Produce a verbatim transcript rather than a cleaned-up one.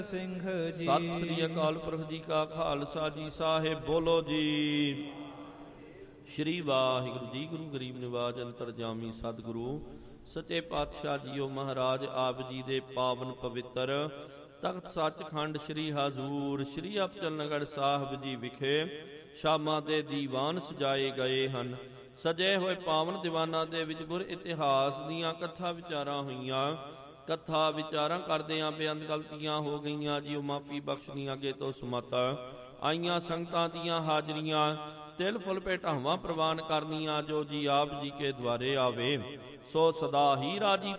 ਸਿੰਘ ਜੀ। ਸਤਿ ਸ੍ਰੀ ਅਕਾਲ ਪੁਰਖ ਜੀ ਕਾ ਖਾਲਸਾ ਜੀ, ਸਾਹਿਬ ਬੋਲੋ ਜੀ। ਸ਼੍ਰੀ ਵਾਹਿਗੁਰੂ ਜੀ। ਗੁਰੂ ਗਰੀਬ ਨਿਵਾਜ ਅੰਤਰਜਾਮੀ ਸਤਿਗੁਰੂ ਸੱਚੇ ਪਾਤਸ਼ਾਹ ਜੀਓ ਮਹਾਰਾਜ ਆਪ ਜੀ ਦੇ ਪਾਵਨ ਪਵਿੱਤਰ ਤਖਤ ਸੱਚਖੰਡ ਸ੍ਰੀ ਹਜ਼ੂਰ ਸ੍ਰੀ ਅਬਚਲਨਗੜ੍ਹ ਸਾਹਿਬ ਜੀ ਵਿਖੇ ਸ਼ਾਮਾਂ ਦੇ ਦੀਵਾਨ ਸਜਾਏ ਗਏ ਹਨ। ਸਜੇ ਹੋਏ ਪਾਵਨ ਦੀਵਾਨਾਂ ਦੇ ਵਿੱਚ ਗੁਰ ਇਤਿਹਾਸ ਦੀਆਂ ਕਥਾ ਵਿਚਾਰਾਂ ਹੋਈਆਂ। ਕਥਾ ਵਿਚਾਰਾਂ ਕਰਦਿਆਂ ਬੇਅੰਤ ਗਲਤੀਆਂ ਹੋ ਗਈਆਂ ਜੀ, ਉਹ ਮਾਫੀ ਬਖਸ਼ਦੀਆਂ ਅੱਗੇ ਤੋਂ ਸਮਤ ਆਈਆਂ ਸੰਗਤਾਂ ਦੀਆਂ ਹਾਜ਼ਰੀਆਂ ਤਿਲ ਫੁੱਲ ਭੇਟਾਵਾਂ ਪ੍ਰਵਾਨ ਕਰਨੀਆਂ ਜੋ ਜੀ ਆਪ ਜੀ ਕੇ ਦੁਆਰੇ ਆਵੇ ਸੋ ਸਦਾ ਹੀ ਰਾਜੀ